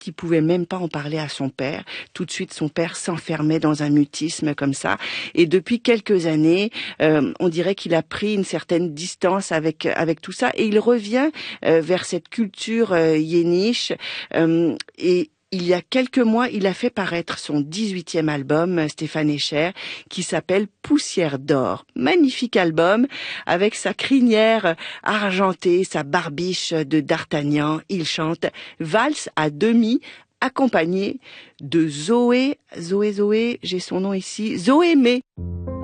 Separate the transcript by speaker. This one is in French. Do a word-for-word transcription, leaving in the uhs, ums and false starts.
Speaker 1: qu'il pouvait même pas en parler à son père. Tout de suite, son père s'enfermait dans un mutisme comme ça. Et depuis quelques années, euh, on dirait qu'il a pris une certaine distance avec avec tout ça. Et il revient euh, vers cette culture euh, yéniche. Euh, et il y a quelques mois, il a fait paraître son dix-huitième album, Stéphane Escher, qui s'appelle Poussière d'or. Magnifique album, avec sa crinière argentée, sa barbiche de D'Artagnan. Il chante Valse à demi, accompagné de Zoé, Zoé, Zoé, j'ai son nom ici, Zoé May.